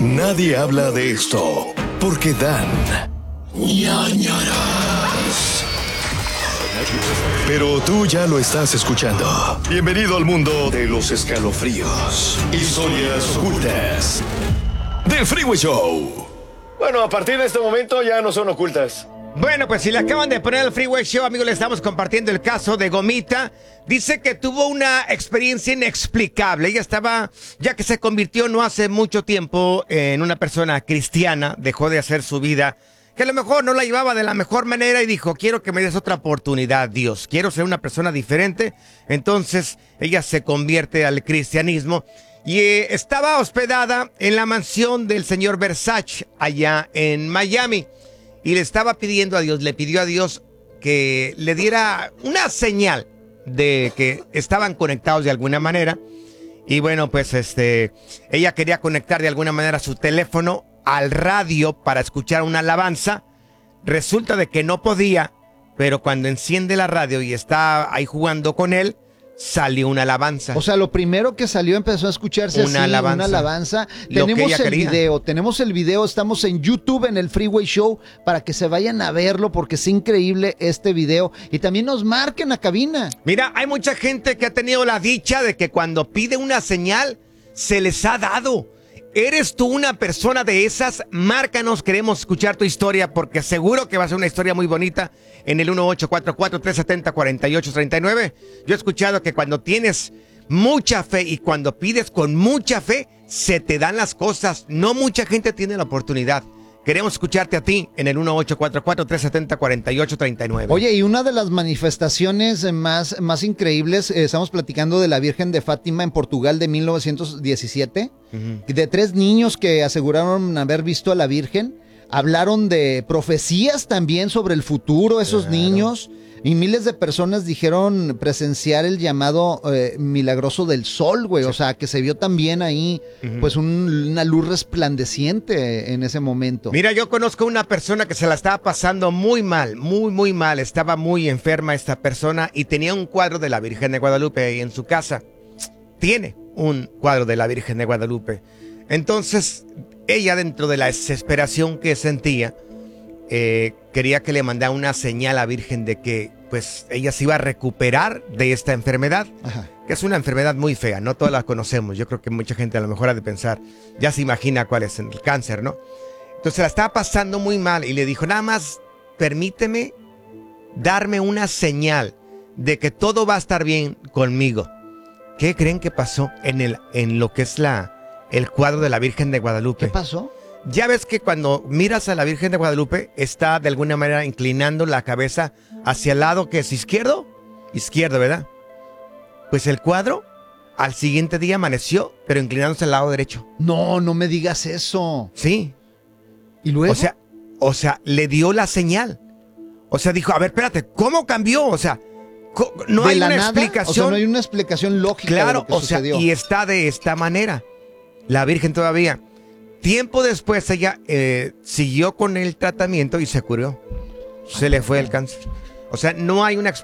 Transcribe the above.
Nadie habla de esto porque dan ñáñaras. Pero tú ya lo estás escuchando. Bienvenido al mundo de los escalofríos, historias ocultas del Freeway Show. Bueno, a partir de este momento ya no son ocultas. Bueno, pues si le acaban de poner el Freeway Show, amigos, le estamos compartiendo el caso de Gomita. Dice que tuvo una experiencia inexplicable. Ella estaba, ya que se convirtió no hace mucho tiempo en una persona cristiana, dejó de hacer su vida, que a lo mejor no la llevaba de la mejor manera y dijo, quiero que me des otra oportunidad, Dios, quiero ser una persona diferente. Entonces ella se convierte al cristianismo y estaba hospedada en la mansión del señor Versace allá en Miami. Y le estaba pidiendo a Dios, le pidió a Dios que le diera una señal de que estaban conectados de alguna manera. Y bueno, pues ella quería conectar de alguna manera su teléfono al radio para escuchar una alabanza. Resulta de que no podía, pero cuando enciende la radio y está ahí jugando con él, salió una alabanza. O sea, lo primero que salió empezó a escucharse una alabanza. Tenemos el video, estamos en YouTube en el Freeway Show para que se vayan a verlo porque es increíble este video y también nos marquen a cabina. Mira, hay mucha gente que ha tenido la dicha de que cuando pide una señal se les ha dado. ¿Eres tú una persona de esas? Márcanos, queremos escuchar tu historia porque seguro que va a ser una historia muy bonita en el 1844-370-4839. Yo he escuchado que cuando tienes mucha fe y cuando pides con mucha fe, se te dan las cosas. No mucha gente tiene la oportunidad. Queremos escucharte a ti en el 1844-370-4839. Oye, y una de las manifestaciones más increíbles, estamos platicando de la Virgen de Fátima en Portugal de 1917, de 3 niños que aseguraron haber visto a la Virgen. Hablaron de profecías también sobre el futuro, esos niños. Y miles de personas dijeron presenciar el llamado milagroso del sol, güey. Sí. O sea, que se vio también ahí, pues, una luz resplandeciente en ese momento. Mira, yo conozco una persona que se la estaba pasando muy mal, muy mal. Estaba muy enferma esta persona y tenía un cuadro de la Virgen de Guadalupe ahí en su casa. Tiene un cuadro de la Virgen de Guadalupe. Entonces, ella, dentro de la desesperación que sentía, quería que le mandara una señal a la Virgen de que pues ella se iba a recuperar de esta enfermedad. Ajá. Que es una enfermedad muy fea, no todas la conocemos. Yo creo que mucha gente a lo mejor ha de pensar, ya se imagina cuál es el cáncer, ¿no? Entonces la estaba pasando muy mal y le dijo, nada más permíteme darme una señal de que todo va a estar bien conmigo. ¿Qué creen que pasó en lo que es el cuadro de la Virgen de Guadalupe? ¿Qué pasó? Ya ves que cuando miras a la Virgen de Guadalupe, está de alguna manera inclinando la cabeza hacia el lado que es izquierdo, ¿verdad? Pues el cuadro al siguiente día amaneció, pero inclinándose al lado derecho. No me digas eso. Sí. ¿Y luego? O sea, le dio la señal. O sea, dijo, a ver, espérate, ¿cómo cambió? O sea, no hay una explicación. O sea, no hay una explicación lógica. Claro, de lo que sucedió. Y está de esta manera. La Virgen todavía. Tiempo después ella siguió con el tratamiento y se curó. Se le fue el cáncer. O sea, no hay una explicación.